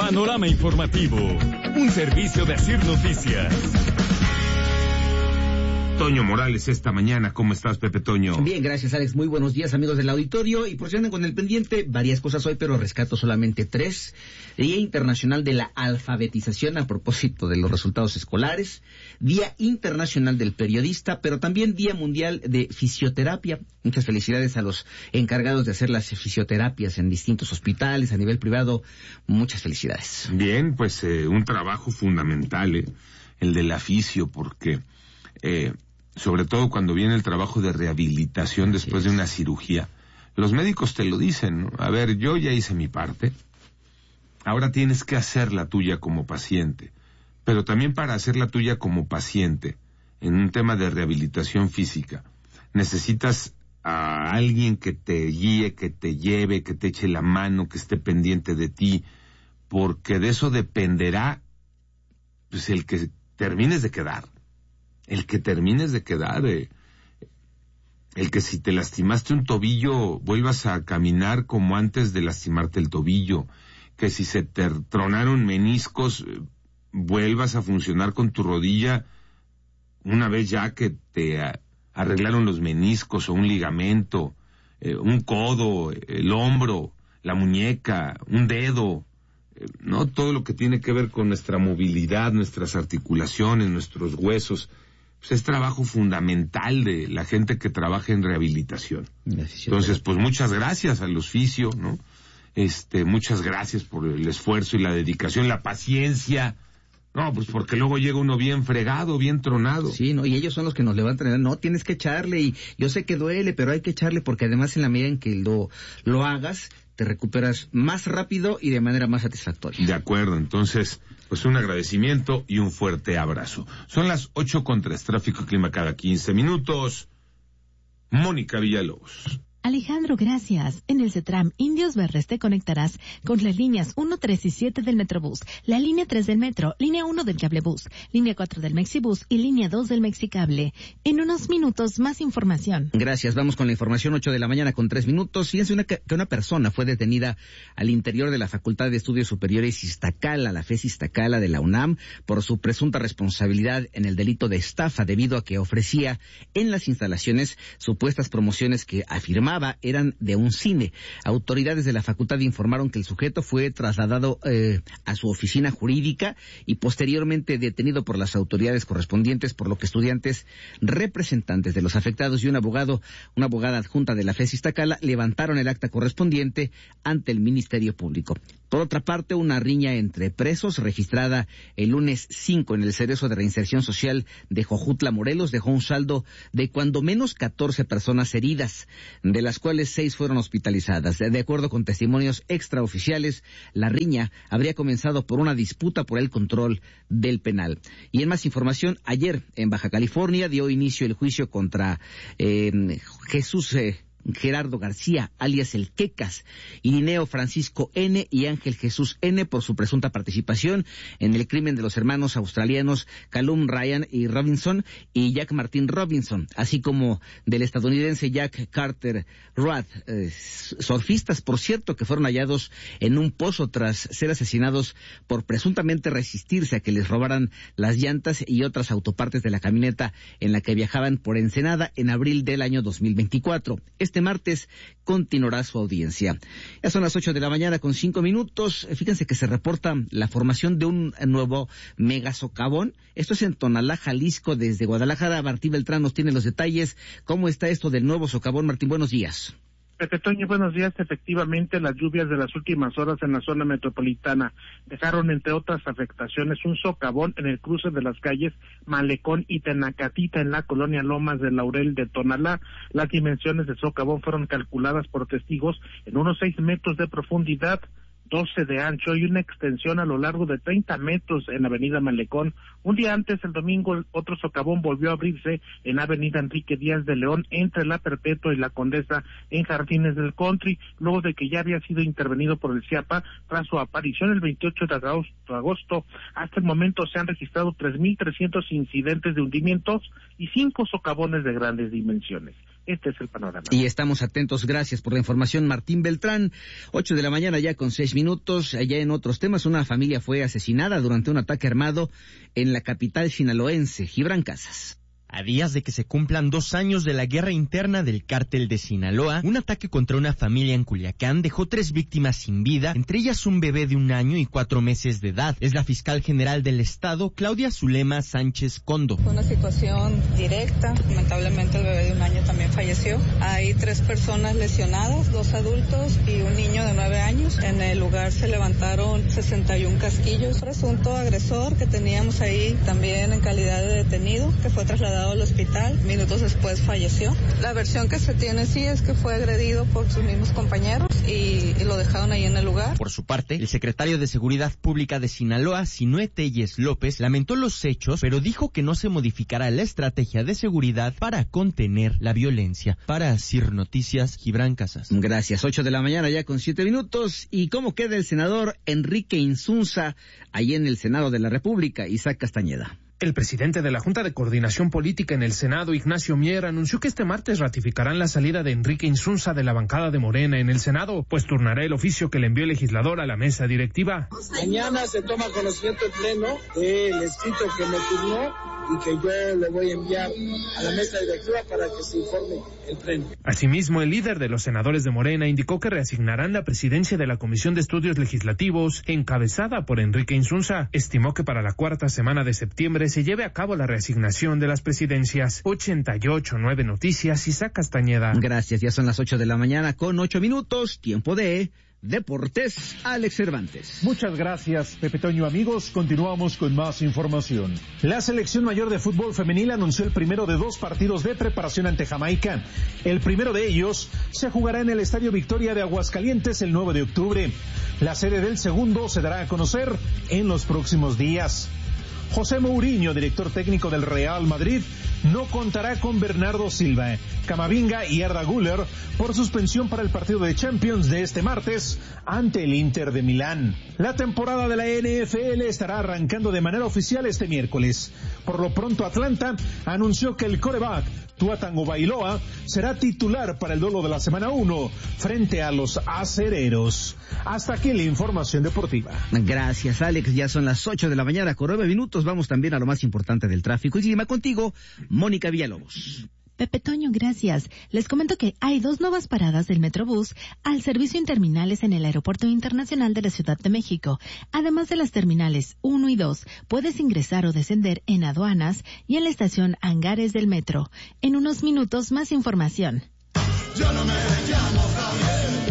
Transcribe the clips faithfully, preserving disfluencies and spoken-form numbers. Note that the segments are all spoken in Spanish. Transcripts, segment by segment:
Panorama Informativo, un servicio de Asir Noticias. Toño Morales, esta mañana, ¿cómo estás, Pepe Toño? Bien, gracias, Alex. Muy buenos días, amigos del auditorio. Y por si andan con el pendiente, varias cosas hoy, pero rescato solamente tres. Día Internacional de la Alfabetización a propósito de los resultados escolares. Día Internacional del Periodista, pero también Día Mundial de Fisioterapia. Muchas felicidades a los encargados de hacer las fisioterapias en distintos hospitales, a nivel privado. Muchas felicidades. Bien, pues eh, un trabajo fundamental, eh, el de la fisio, porque... Eh, sobre todo cuando viene el trabajo de rehabilitación después de una cirugía. Los médicos te lo dicen, ¿no? A ver, yo ya hice mi parte, ahora tienes que hacer la tuya como paciente, pero también para hacer la tuya como paciente, en un tema de rehabilitación física, necesitas a alguien que te guíe, que te lleve, que te eche la mano, que esté pendiente de ti, porque de eso dependerá, pues, el que termines de quedar. El que termines de quedar, eh, el que si te lastimaste un tobillo, vuelvas a caminar como antes de lastimarte el tobillo, que si se te tronaron meniscos, eh, vuelvas a funcionar con tu rodilla una vez ya que te a, arreglaron los meniscos o un ligamento, eh, un codo, el hombro, la muñeca, un dedo, eh, no todo lo que tiene que ver con nuestra movilidad, nuestras articulaciones, nuestros huesos. Pues es trabajo fundamental de la gente que trabaja en rehabilitación. Entonces, pues muchas gracias a los fisio, ¿no? Este, muchas gracias por el esfuerzo y la dedicación, la paciencia. No, pues porque luego llega uno bien fregado, bien tronado. Sí, no, y ellos son los que nos levantan. No, tienes que echarle, y yo sé que duele, pero hay que echarle, porque además en la medida en que lo, lo hagas, te recuperas más rápido y de manera más satisfactoria. De acuerdo, entonces, pues un agradecimiento y un fuerte abrazo. Son las ocho con tres, tráfico y clima cada quince minutos. Mónica Villalobos. Alejandro, gracias. En el CETRAM Indios Verdes te conectarás con las líneas uno, tres y siete del Metrobús, la línea tres del Metro, línea uno del Cablebús, línea cuatro del Mexibús y línea dos del Mexicable. En unos minutos, más información. Gracias. Vamos con la información, ocho de la mañana con tres minutos. Fíjense una, que una persona fue detenida al interior de la Facultad de Estudios Superiores Iztacala, la FES Iztacala de la UNAM, por su presunta responsabilidad en el delito de estafa, debido a que ofrecía en las instalaciones supuestas promociones que afirmaba eran de un cine. Autoridades de la facultad informaron que el sujeto fue trasladado eh, a su oficina jurídica y posteriormente detenido por las autoridades correspondientes, por lo que estudiantes, representantes de los afectados y un abogado, una abogada adjunta de la FES Iztacala levantaron el acta correspondiente ante el Ministerio Público. Por otra parte, una riña entre presos registrada el lunes cinco en el Cerezo de Reinserción Social de Jojutla, Morelos, dejó un saldo de cuando menos catorce personas heridas, de las cuales seis fueron hospitalizadas. De acuerdo con testimonios extraoficiales, la riña habría comenzado por una disputa por el control del penal. Y en más información, ayer en Baja California dio inicio el juicio contra eh, Jesús eh, Gerardo García, alias el Quecas, Irineo Francisco N. y Ángel Jesús N. por su presunta participación en el crimen de los hermanos australianos Callum Ryan y Robinson y Jack Martin Robinson, así como del estadounidense Jack Carter Roth, eh, surfistas, por cierto, que fueron hallados en un pozo tras ser asesinados por presuntamente resistirse a que les robaran las llantas y otras autopartes de la camioneta en la que viajaban por Ensenada en abril del año dos mil veinticuatro. Este martes continuará su audiencia. Ya son las ocho de la mañana con cinco minutos. Fíjense que se reporta la formación de un nuevo megasocavón. Esto es en Tonalá, Jalisco. Desde Guadalajara, Martín Beltrán nos tiene los detalles. ¿Cómo está esto del nuevo socavón? Martín, buenos días. Pepe Toño, buenos días. Efectivamente, las lluvias de las últimas horas en la zona metropolitana dejaron, entre otras afectaciones, un socavón en el cruce de las calles Malecón y Tenacatita en la colonia Lomas de Laurel de Tonalá. Las dimensiones del socavón fueron calculadas por testigos en unos seis metros de profundidad, doce de ancho y una extensión a lo largo de treinta metros en Avenida Malecón. Un día antes, el domingo, otro socavón volvió a abrirse en Avenida Enrique Díaz de León, entre la Perpetua y la Condesa, en Jardines del Country, luego de que ya había sido intervenido por el CIAPA tras su aparición el veintiocho de agosto. Hasta el momento se han registrado tres mil trescientos incidentes de hundimientos y cinco socavones de grandes dimensiones. Este es el panorama. Y estamos atentos, gracias por la información, Martín Beltrán. Ocho de la mañana ya con seis minutos. Allá en otros temas, una familia fue asesinada durante un ataque armado en la capital sinaloense. Gibran Casas. A días de que se cumplan dos años de la guerra interna del cártel de Sinaloa, un ataque contra una familia en Culiacán dejó tres víctimas sin vida, entre ellas un bebé de un año y cuatro meses de edad. Es la fiscal general del estado, Claudia Zulema Sánchez Condo. Fue una situación directa, lamentablemente el bebé de un año también falleció. Hay tres personas lesionadas, dos adultos y un niño de nueve años. En el lugar se levantaron sesenta y un casquillos. Presunto agresor que teníamos ahí también en calidad de detenido, que fue trasladado al hospital, minutos después falleció. La versión que se tiene sí es que fue agredido por sus mismos compañeros y, y lo dejaron ahí en el lugar. Por su parte, el secretario de Seguridad Pública de Sinaloa, Sinué Telles López, lamentó los hechos, pero dijo que no se modificará la estrategia de seguridad para contener la violencia. Para Sir Noticias, Gibran Casas. Gracias. Ocho de la mañana ya con siete minutos. ¿Y cómo queda el senador Enrique Insunza ahí en el Senado de la República? Isaac Castañeda. El presidente de la Junta de Coordinación Política en el Senado, Ignacio Mier, anunció que este martes ratificarán la salida de Enrique Insunza de la bancada de Morena en el Senado, pues turnará el oficio que le envió el legislador a la mesa directiva. Mañana se toma conocimiento en pleno del escrito que me turnó y que yo lo voy a enviar a la mesa directiva para que se informe el pleno. Asimismo, el líder de los senadores de Morena indicó que reasignarán la presidencia de la Comisión de Estudios Legislativos, encabezada por Enrique Insunza. Estimó que para la cuarta semana de septiembre se lleve a cabo la reasignación de las presidencias. ochenta y ocho punto nueve Noticias, Isaac Castañeda. Gracias, ya son las ocho de la mañana con ocho minutos, tiempo de Deportes, Alex Cervantes. Muchas gracias, Pepe Toño. Amigos, continuamos con más información. La selección mayor de fútbol femenil anunció el primero de dos partidos de preparación ante Jamaica. El primero de ellos se jugará en el Estadio Victoria de Aguascalientes el nueve de octubre. La sede del segundo se dará a conocer en los próximos días. José Mourinho, director técnico del Real Madrid, no contará con Bernardo Silva, Camavinga y Arda Güler por suspensión para el partido de Champions de este martes ante el Inter de Milán. La temporada de la N F L estará arrancando de manera oficial este miércoles. Por lo pronto, Atlanta anunció que el quarterback Tua Tagovailoa será titular para el duelo de la semana uno frente a los acereros. Hasta aquí la información deportiva. Gracias, Alex. Ya son las ocho de la mañana con nueve minutos. Vamos también a lo más importante del tráfico y clima contigo, Mónica Villalobos. Pepe Toño, gracias. Les comento que hay dos nuevas paradas del Metrobús al servicio en terminales en el Aeropuerto Internacional de la Ciudad de México. Además de las terminales uno y dos, puedes ingresar o descender en aduanas y en la estación Hangares del Metro. En unos minutos, más información. Yo no me llamo Javier.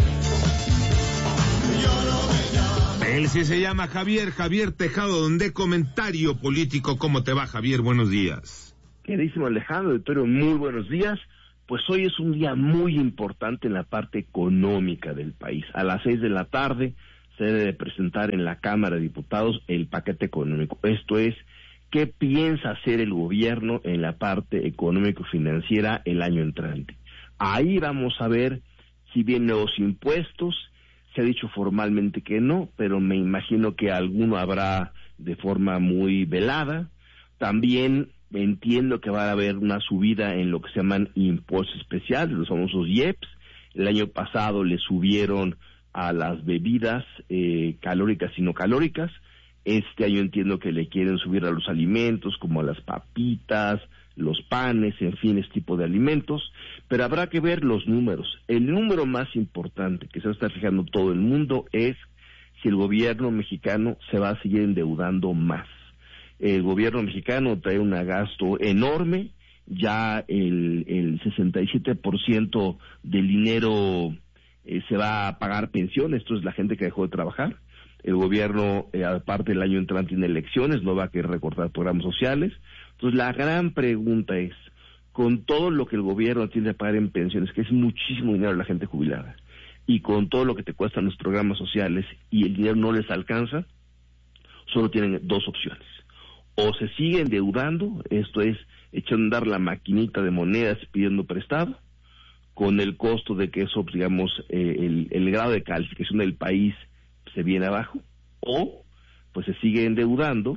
Yo no me llamo. Él sí se llama Javier, Javier Tejado, donde comentario político. ¿Cómo te va, Javier? Buenos días. Queridísimo Alejandro, auditorio, muy buenos días. Pues hoy es un día muy importante en la parte económica del país. A las seis de la tarde se debe presentar en la Cámara de Diputados el paquete económico. Esto es, ¿qué piensa hacer el gobierno en la parte económico-financiera el año entrante? Ahí vamos a ver si vienen nuevos impuestos. Se ha dicho formalmente que no, pero me imagino que alguno habrá de forma muy velada. También entiendo que va a haber una subida en lo que se llaman impuestos especiales, los famosos I E P S. El año pasado le subieron a las bebidas eh, calóricas y no calóricas. Este año entiendo que le quieren subir a los alimentos, como a las papitas, los panes, en fin, este tipo de alimentos. Pero habrá que ver los números. El número más importante que se va a estar fijando todo el mundo es si el gobierno mexicano se va a seguir endeudando más. El gobierno mexicano trae un gasto enorme, ya el, el sesenta y siete por ciento del dinero eh, se va a pagar pensión, esto es la gente que dejó de trabajar. El gobierno, eh, aparte del año entrante en elecciones, no va a querer recortar programas sociales. Entonces la gran pregunta es, con todo lo que el gobierno tiene que pagar en pensiones, que es muchísimo dinero a la gente jubilada, y con todo lo que te cuestan los programas sociales y el dinero no les alcanza, solo tienen dos opciones. O se sigue endeudando, esto es, echando a andar la maquinita de monedas pidiendo prestado, con el costo de que eso, digamos, eh, el, el grado de calificación del país se viene abajo, o pues se sigue endeudando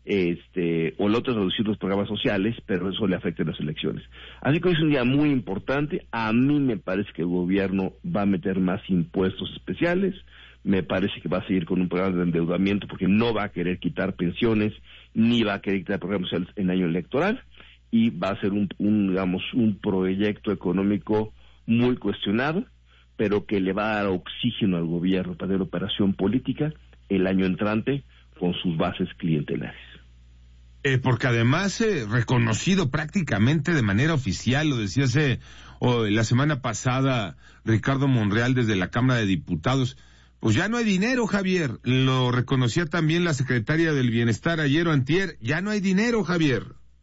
este, o el otro es reducir los programas sociales, pero eso le afecta a las elecciones. Así que hoy es un día muy importante. A mí me parece que el gobierno va a meter más impuestos especiales, me parece que va a seguir con un programa de endeudamiento porque no va a querer quitar pensiones, ni va a querer quitar programas sociales en año electoral, y va a ser un, un digamos, un proyecto económico muy cuestionado, pero que le va a dar oxígeno al gobierno para hacer operación política el año entrante con sus bases clientelares. Eh, porque además, eh, reconocido prácticamente de manera oficial, lo decía hace, oh, la semana pasada Ricardo Monreal desde la Cámara de Diputados, pues ya no hay dinero, Javier. Lo reconocía también la secretaria del Bienestar ayer o antier. Ya no hay dinero, Javier.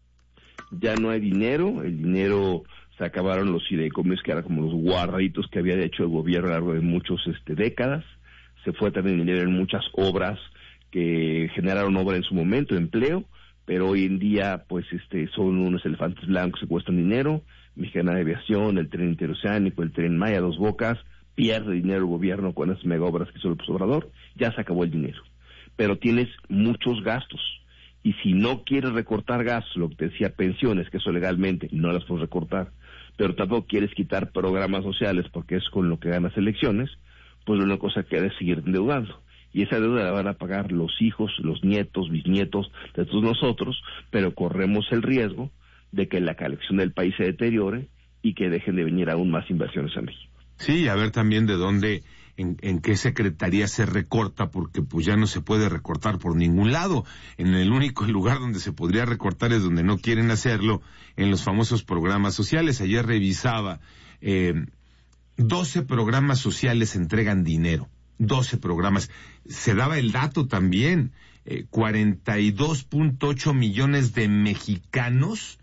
Ya no hay dinero, el dinero, se acabaron los fideicomisos que eran como los guardaditos que había hecho el gobierno a lo largo de muchas este, décadas. Se fue también dinero en muchas obras que generaron obra en su momento, empleo, pero hoy en día pues este son unos elefantes blancos que cuestan dinero. Mexicana de Aviación, el tren interoceánico, el tren Maya, Dos Bocas, pierde dinero el gobierno con esas mega obras que hizo López Obrador. Ya se acabó el dinero, pero tienes muchos gastos, y si no quieres recortar gastos, lo que te decía, pensiones, que eso legalmente no las puedes recortar, pero tampoco quieres quitar programas sociales porque es con lo que ganas elecciones, pues la única cosa que es seguir endeudando. Y esa deuda la van a pagar los hijos, los nietos, bisnietos de todos nosotros, pero corremos el riesgo de que la colección del país se deteriore y que dejen de venir aún más inversiones a México. Sí, a ver también de dónde, en, en qué secretaría se recorta, porque pues ya no se puede recortar por ningún lado. En el único lugar donde se podría recortar es donde no quieren hacerlo, en los famosos programas sociales. Ayer revisaba, eh, doce programas sociales entregan dinero. doce programas. Se daba el dato también, eh, cuarenta y dos punto ocho millones de mexicanos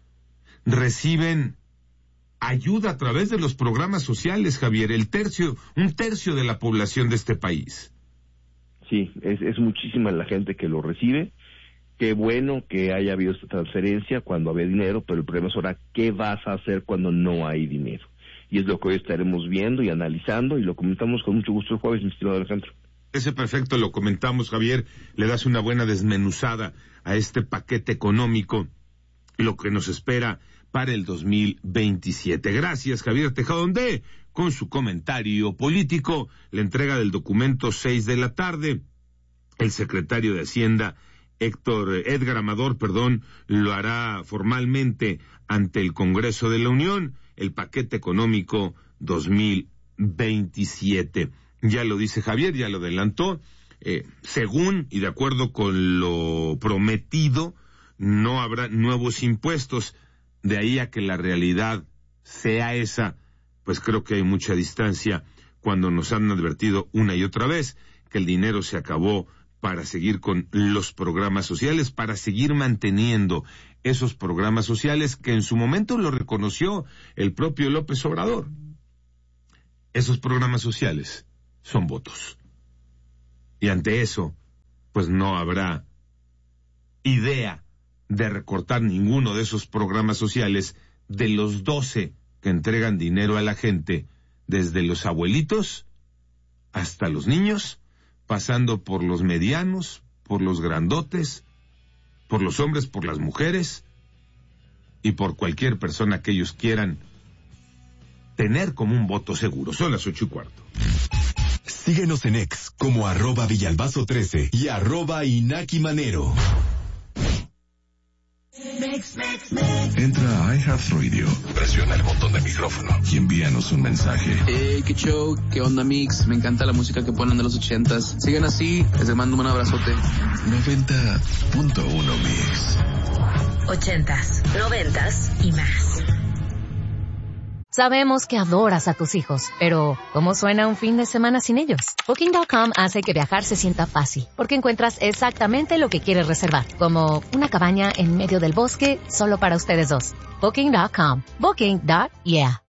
reciben ayuda a través de los programas sociales, Javier, el tercio, un tercio de la población de este país. Sí, es, es muchísima la gente que lo recibe. Qué bueno que haya habido esta transferencia cuando había dinero, pero el problema es ahora qué vas a hacer cuando no hay dinero. Y es lo que hoy estaremos viendo y analizando, y lo comentamos con mucho gusto el jueves, mi estimado Alejandro. Ese perfecto, lo comentamos, Javier, le das una buena desmenuzada a este paquete económico, lo que nos espera para el dos mil veintisiete. Gracias, Javier Tejadonde, con su comentario político, la entrega del documento seis de la tarde. El secretario de Hacienda, Héctor, Edgar Amador, perdón, lo hará formalmente ante el Congreso de la Unión, el paquete económico dos mil veintisiete. Ya lo dice Javier, ya lo adelantó, eh, según y de acuerdo con lo prometido, no habrá nuevos impuestos. De ahí a que la realidad sea esa, pues creo que hay mucha distancia cuando nos han advertido una y otra vez que el dinero se acabó para seguir con los programas sociales, para seguir manteniendo esos programas sociales que en su momento lo reconoció el propio López Obrador. Esos programas sociales son votos. Y ante eso, pues no habrá idea de recortar ninguno de esos programas sociales de los doce que entregan dinero a la gente, desde los abuelitos hasta los niños, pasando por los medianos, por los grandotes, por los hombres, por las mujeres y por cualquier persona que ellos quieran tener como un voto seguro. Son las ocho y cuarto. Síguenos en X como arroba Villalbazo trece y arroba Inaki Manero. Entra a iHeartRadio, presiona el botón de micrófono y envíanos un mensaje. Hey, qué show, qué onda Mix, me encanta la música que ponen de los ochentas. Sigan así, les mando un abrazote. noventa punto uno Mix. Ochentas, noventas y más. Sabemos que adoras a tus hijos, pero ¿cómo suena un fin de semana sin ellos? Booking punto com hace que viajar se sienta fácil, porque encuentras exactamente lo que quieres reservar, como una cabaña en medio del bosque solo para ustedes dos. Booking punto com. Booking. Yeah.